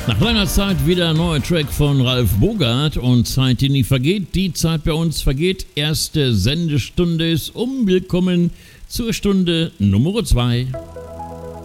Nach langer Zeit wieder ein neuer Track von Ralf Bogart und Zeit, die nie vergeht. Die Zeit bei uns vergeht. Erste Sendestunde ist willkommen zur Stunde Nummer 2.